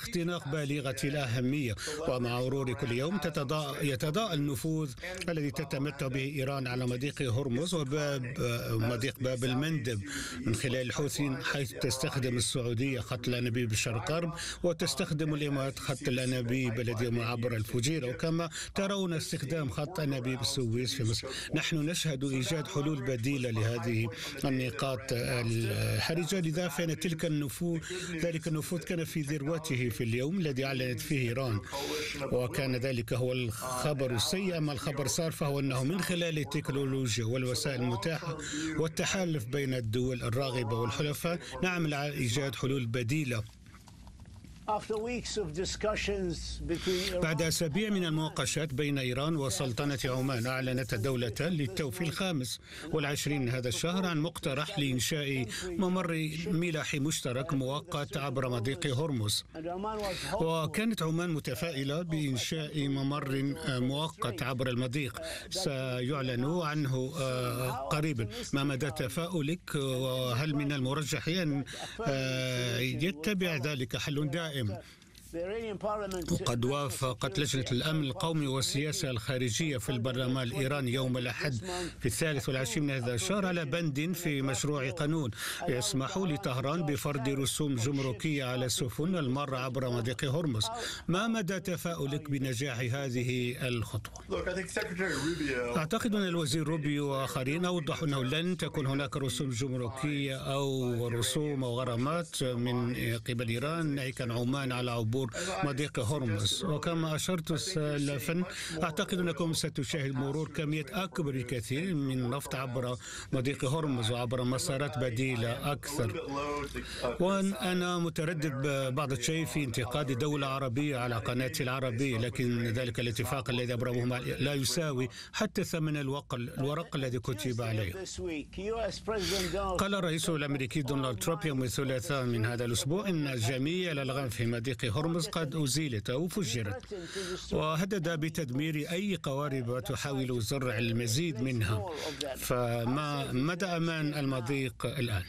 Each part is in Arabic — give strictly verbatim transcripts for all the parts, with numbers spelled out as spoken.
اختناق بالغة الأهمية، ومع مرور كل يوم تتضاء يتضاءل النفوذ الذي تتمتع به إيران على مضيق هرمز وباب مضيق باب المندب من خلال الحوثيين، حيث تستخدم السعودية خط الأنابيب بالشرق غرب وتستخدم الإمارات خط الأنابيب الذي عبر الفجيرة، وكما ترون استخدام خط أنابيب السويس في مصر. نحن نشهد إيجاد حلول بديلة لهذه النقاط الحرجة، لذا فإن تلك النفوذ ذلك النفوذ كان في ذروته في اليوم الذي أعلنت فيه إيران، وكان ذلك هو الخبر السيء. أما الخبر صار فهو أنه من خلال التكنولوجيا والوسائل المتاحة والتحالف بين الدول الراغبة والحلفاء نعمل على إيجاد حلول بديلة. بعد أسابيع من المناقشات بين إيران وسلطنة عمان، أعلنت الدولة للتو في الخامس والعشرين من هذا الشهر عن مقترح لإنشاء ممر ملاحي مشترك مؤقت عبر مضيق هرمز، وكانت عمان متفائلة بإنشاء ممر مؤقت عبر المضيق سيعلن عنه قريبا. ما مدى تفاؤلك، وهل من المرجح أن يتبع ذلك حل دائم؟ وقد وافقت لجنة الأمن القومي والسياسة الخارجية في البرلمان الإيراني يوم الأحد في الثالث والعشرين من هذا الشهر على بند في مشروع قانون يسمح لطهران بفرض رسوم جمركية على السفن المارة عبر مضيق هرمز. ما مدى تفاؤلك بنجاح هذه الخطوة؟ أعتقد أن الوزير روبيو وآخرين أوضحوا أنه لن تكون هناك رسوم جمركية أو رسوم أو غرامات من قبل إيران ناهيك عن عمان على عبور مضيق هرمز. وكما أشرت سلفا، أعتقد أنكم ستشاهد مرور كمية أكبر بكثير من النفط عبر مضيق هرمز وعبر مسارات بديلة أكثر. وأنا متردد بعض الشيء في انتقاد دولة عربية على قناة العربية، لكن ذلك الاتفاق الذي أبرمه لا يساوي حتى ثمن الورق الذي كتب عليه. قال الرئيس الأمريكي دونالد ترامب يوم الثلاثاء من هذا الأسبوع إن جميع الألغام في مضيق هرمز قد أزيلت أو فجرت، وهدد بتدمير أي قوارب تحاول زرع المزيد منها. فما مدى أمان المضيق الآن؟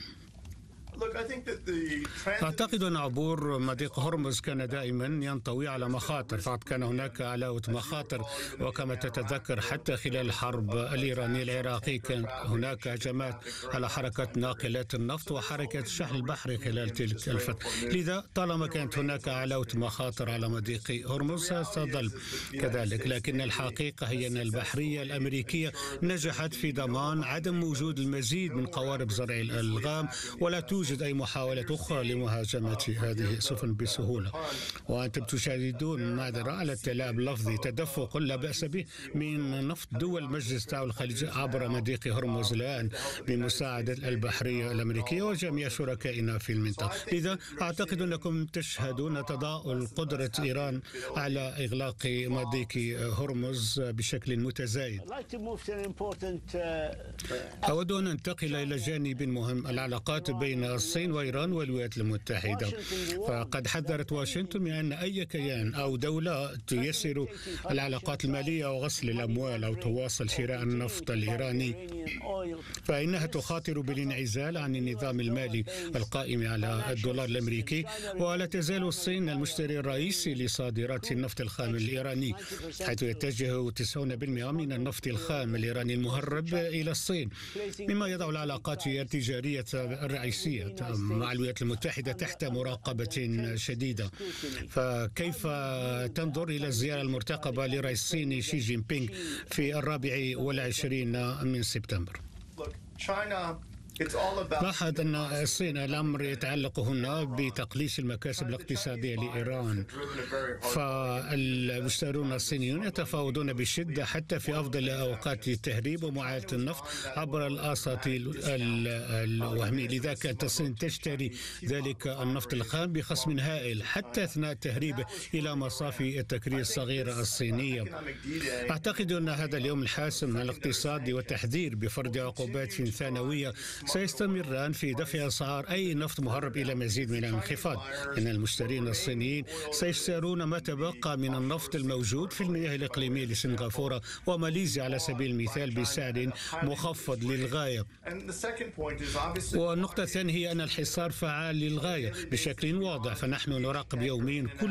أعتقد أن عبور مضيق هرمز كان دائما ينطوي على مخاطر، فقد كان هناك علاوة مخاطر. وكما تتذكر حتى خلال الحرب الإيرانية العراقية كان هناك هجمات على حركة ناقلات النفط وحركة الشحن البحري خلال تلك الفترة. لذا طالما كانت هناك علاوة مخاطر على مضيق هرمز ستظل كذلك، لكن الحقيقة هي أن البحرية الأمريكية نجحت في ضمان عدم وجود المزيد من قوارب زرع الألغام، ولا توجد أي محاولة أخرى لمهاجمة هذه السفن بسهولة. وأنتم تشاهدون معذرة على التلاعب اللفظي تدفق لا بأس به من نفط دول مجلس التعاون الخليجي عبر مضيق هرمز الآن بمساعدة البحرية الأمريكية وجميع شركائنا في المنطقة. لذا أعتقد أنكم تشهدون تضاؤل قدرة إيران على إغلاق مضيق هرمز بشكل متزايد. أود أن أنتقل إلى جانب مهم، العلاقات بين الصين وإيران والولايات المتحدة. فقد حذرت واشنطن من أن أي كيان أو دولة تيسر العلاقات المالية وغسل الأموال أو تواصل شراء النفط الإيراني فإنها تخاطر بالانعزال عن النظام المالي القائم على الدولار الأمريكي. ولا تزال الصين المشتري الرئيسي لصادرات النفط الخام الإيراني، حيث يتجه تسعين بالمئة من النفط الخام الإيراني المهرب إلى الصين، مما يضع العلاقات التجارية الرئيسية مع الولايات المتحدة تحت مراقبة شديدة. فكيف تنظر إلى الزيارة المرتقبة لرئيس الصين شي جين بينغ في الرابع والعشرين من سبتمبر؟ لاحظ أن الصين الأمر يتعلق هنا بتقليص المكاسب الاقتصادية لإيران، فالمشترون الصينيون يتفاوضون بشدة حتى في أفضل أوقات التهريب ومعادلة النفط عبر الأساطيل الوهمية. لذا كانت الصين تشتري ذلك النفط الخام بخصم هائل حتى أثناء تهريبه إلى مصافي التكرير الصغيرة الصينية. أعتقد أن هذا اليوم الحاسم الاقتصادي والتحذير بفرض عقوبات ثانوية سيستمران في دفع أسعار أي نفط مهرب إلى مزيد من الانخفاض، إن المشترين الصينيين سيشترون ما تبقى من النفط الموجود في المياه الإقليمية لسنغافورة وماليزيا على سبيل المثال بسعر مخفض للغاية. والنقطة الثانية هي أن الحصار فعال للغاية بشكل واضح، فنحن نراقب يوميا كل